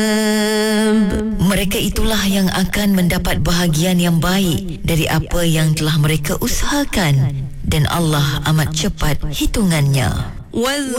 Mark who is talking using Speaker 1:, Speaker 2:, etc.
Speaker 1: Mereka itulah yang akan mendapat bahagian yang baik dari apa yang telah mereka usahakan, dan Allah amat cepat hitungannya.